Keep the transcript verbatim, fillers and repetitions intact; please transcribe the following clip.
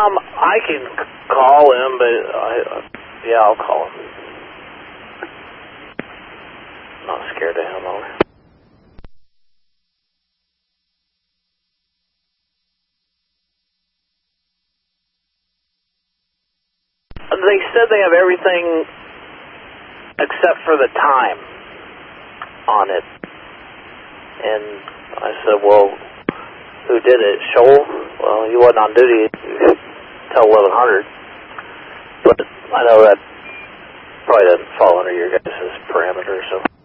Um, I can c- call him, but I, uh, yeah, I'll call him. Not scared to hand him over. They said they have everything except for the time on it. And I said, well, who did it? Shoal? Well, he wasn't on duty until eleven hundred. But I know that probably doesn't fall under your guys' parameters, so...